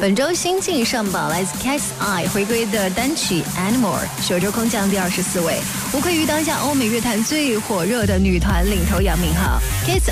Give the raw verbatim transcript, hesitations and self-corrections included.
本周新晋上榜来自 Cat's Eye 回归的单曲 Animal， 首周空降第二十四位，无愧于当下欧美乐坛最火热的女团领头羊名号。Cat's